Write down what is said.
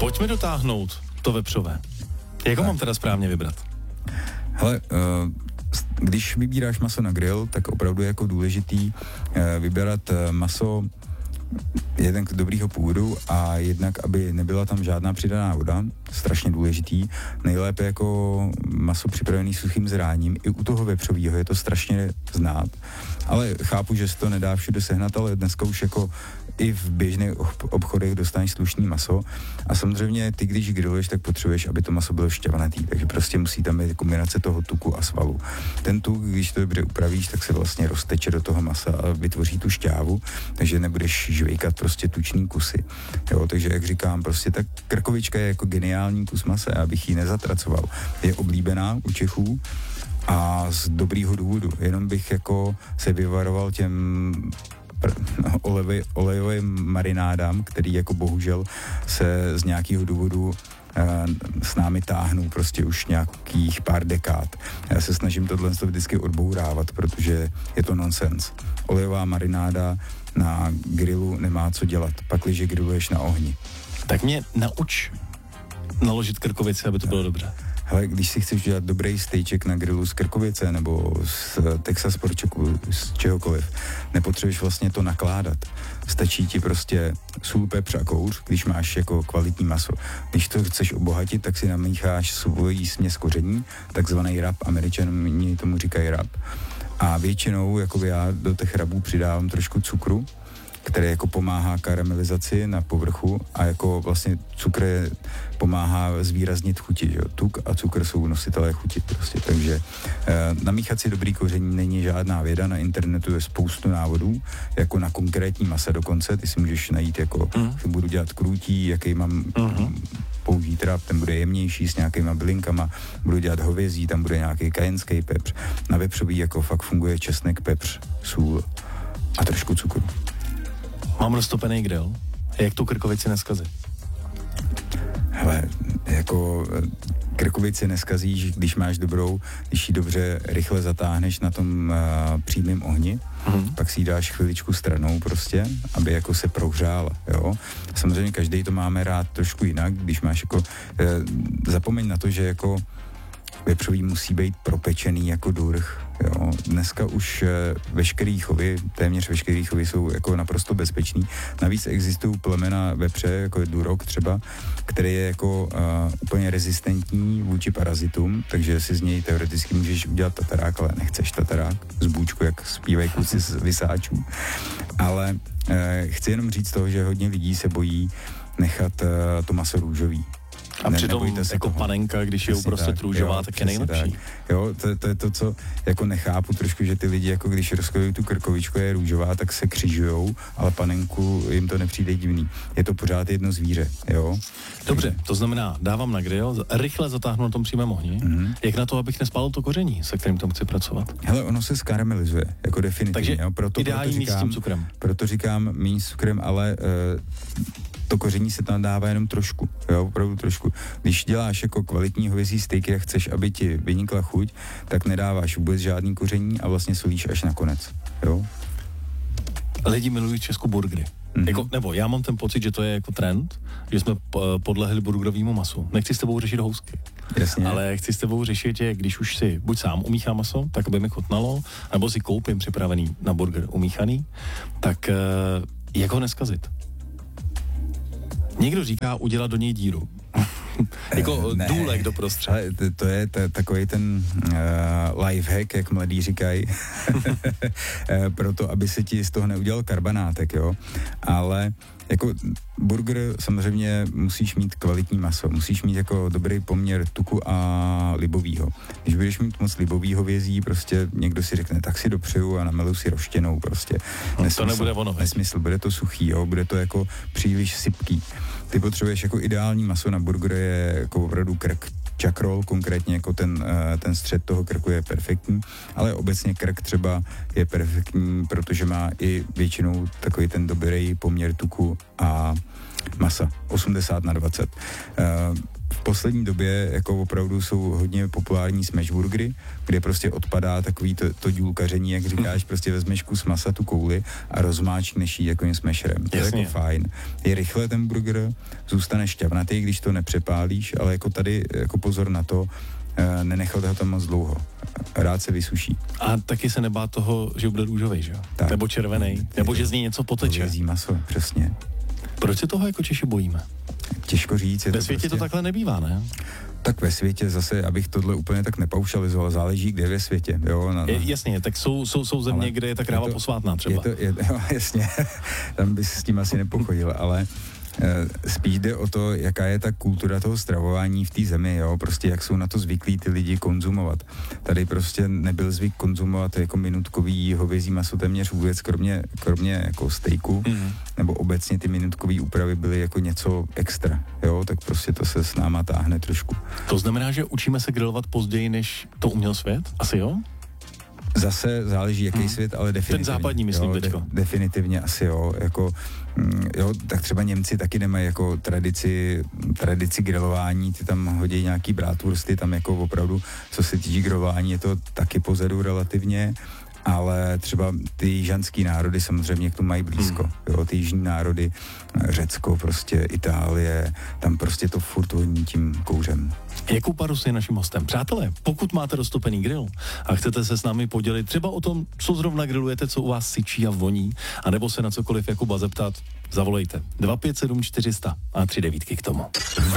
Pojďme dotáhnout to vepřové. Jak ho mám teda správně vybrat? Hele, když vybíráš maso na grill, tak opravdu je jako důležitý vybírat maso jednak dobrýho původu a jednak, aby nebyla tam žádná přidaná voda, strašně důležitý. Nejlépe jako maso připravený suchým zráním, i u toho vepřovýho je to strašně znát, ale chápu, že se to nedá všude sehnat, ale dneska už jako i v běžných obchodech dostaneš slušný maso a samozřejmě ty, když grilluješ, tak potřebuješ, aby to maso bylo šťavnatý, takže prostě musí tam být kombinace toho tuku a svalu. Ten tuk, když to dobře upravíš, tak se vlastně rozteče do toho masa a vytvoří tu šťávu, takže nebudeš žvejkat prostě tučný kusy. Jo, takže jak říkám, prostě ta krkovička je jako geniální kus masa, abych ji nezatracoval. Je oblíbená u Čechů a z dobrýho důvodu. Jenom bych jako se vyvaroval těm olejovým marinádám, který jako bohužel se z nějakého důvodu s námi táhnou prostě už nějakých pár dekád. Já se snažím tohle vždycky odbourávat, protože je to nonsens. Olejová marináda na grilu nemá co dělat, pakliže grilluješ na ohni. Tak mě nauč naložit krkovici, aby to bylo dobře. Hele, když si chceš dělat dobrý stejček na grilu z krkovice nebo z Texas porčeku, z čehokoliv, nepotřebuješ vlastně to nakládat. Stačí ti prostě sůl, pepř a kouř, když máš jako kvalitní maso. Když to chceš obohatit, tak si namícháš svoji směs koření, takzvaný rub, Američané tomu říkají rub. A většinou, jako já do těch rabů přidávám trošku cukru, který jako pomáhá karamelizaci na povrchu a jako vlastně cukr pomáhá zvýraznit chuti, že jo. Tuk a cukr jsou nositelé chuti prostě, takže namíchat si dobrý koření není žádná věda, na internetu je spoustu návodů, jako na konkrétní masa dokonce, ty si můžeš najít jako, budu dělat krůtí, jaký mám použít rab, ten bude jemnější s nějakýma bylinkama, budu dělat hovězí, tam bude nějaký kajenský pepř, na vepřový jako fakt funguje česnek, pepř, sůl a trošku cukru. Mám roztopený grill. Jak tu krkovici neskazit? Hele, jako krkovici neskazíš, když máš dobrou, když ji dobře rychle zatáhneš na tom přímém ohni, pak si ji dáš chviličku stranou prostě, aby jako se prohřála, jo. Samozřejmě každý to máme rád trošku jinak, když máš jako, zapomeň na to, že jako vepřový musí být propečený jako durch, jo. Dneska už veškerý chovy, téměř veškerý chovy jsou jako naprosto bezpečný. Navíc existují plemena vepře, jako je durok třeba, který je jako úplně rezistentní vůči parazitům, takže si z něj teoreticky můžeš udělat tatarák, ale nechceš tatarák z bůčku, jak zpívají kluci z Vysáčů. Ale chci jenom říct toho, že hodně lidí se bojí nechat to maso růžový. A přitom jako toho. Panenka, když je uprostřed růžová, tak je nejlepší. Tak. Jo, to je to, co jako nechápu trošku, že ty lidi, jako když rozkojují tu krkovičku, je růžová, tak se křižujou, ale panenku jim to nepřijde divný. Je to pořád jedno zvíře, jo. Dobře, to znamená, dávám na grill, rychle zatáhnu na tom přímém ohni. Jak na to, abych nespálil to koření, se kterým tam chci pracovat? Hele, ono se skaramelizuje, jako definitivně. Takže jo? Proto ideální s tím cukrem. Proto říkám míň s cukrem, ale to koření se tam dává jenom trošku, jo, opravdu trošku. Když děláš jako kvalitní hovězí stejky a chceš, aby ti vynikla chuť, tak nedáváš vůbec žádný koření a vlastně solíš až nakonec, jo. Lidi milují Česku burgery. Jako, nebo já mám ten pocit, že to je jako trend, že jsme podlehli burgerovému masu. Nechci s tebou řešit housky. Jasně. Ale chci s tebou řešit, že když už si buď sám umíchám maso, tak aby mi chutnalo, nebo si koupím připravený na burger umíchaný, tak jak ho neskazit? Někdo říká udělat do něj díru. Jako důlek doprostřed. Ale to je takový ten lifehack, jak mladí říkají, proto, aby se ti z toho neudělal karbanátek, jo. Ale jako burger samozřejmě musíš mít kvalitní maso, musíš mít jako dobrý poměr tuku a libovýho. Když budeš mít moc libovýho vězí, prostě někdo si řekne, tak si dopřeju a namelu si roštěnou prostě. Nesmysl, to nebude ono. Nesmysl, bude to suchý, jo, bude to jako příliš sypký. Ty potřebuješ jako ideální maso na burger je jako opravdu krk. Chuck roll, konkrétně jako ten střed toho krku je perfektní, ale obecně krk třeba je perfektní, protože má i většinou takový ten dobrý poměr tuku a masa, 80/20. V poslední době jako opravdu jsou hodně populární smashburgery, kde prostě odpadá takový to důlkaření, jak říkáš, prostě vezmeš kus masa, tu kouli a rozmáčkneš ji jako smasherem. To je jako fajn. Je rychle ten burger, zůstane šťavnatý, když to nepřepálíš, ale jako tady jako pozor na to, nenechal ho tam moc dlouho. Rád se vysuší. A taky se nebá toho, že bude růžovej, že jo? Tak. Nebo červený, nebo že z něj něco poteče. Hovězí maso, přesně. Proč se toho jako Češi bojíme? Těžko říct. Ve světě to takhle nebývá, ne? Tak ve světě zase, abych tohle úplně tak nepaušalizoval, záleží, kde ve světě. Jo, jasně, tak jsou země, kde je ta kráva posvátná třeba. Jo, jasně, tam bys s tím asi nepochodil, ale spíš jde o to, jaká je ta kultura toho stravování v té zemi, jo, prostě jak jsou na to zvyklí ty lidi konzumovat. Tady prostě nebyl zvyk konzumovat jako minutkový hovězí maso téměř vůbec, kromě jako stejku, nebo obecně ty minutkové úpravy byly jako něco extra, jo, tak prostě to se s náma táhne trošku. To znamená, že učíme se grilovat později, než to uměl svět? Asi jo? Zase záleží, jaký svět, ale definitivně. Ten západní, myslím, teďko. Definitivně asi jo, jako, jo, tak třeba Němci taky nemají jako tradici grilování, ty tam hodí nějaký bratwursty, tam jako opravdu, co se týče grilování, je to taky pozadu relativně, ale třeba ty jižanský národy samozřejmě k tomu mají blízko, jo, ty jižní národy, Řecko, prostě Itálie, tam prostě to furt honí tím kouřem. Jakub Parus je naším hostem. Přátelé, pokud máte roztopený grill a chcete se s námi podělit třeba o tom, co zrovna grillujete, co u vás syčí a voní, anebo se na cokoliv Jakuba zeptat, zavolejte 257 400 a 3 devítky k tomu.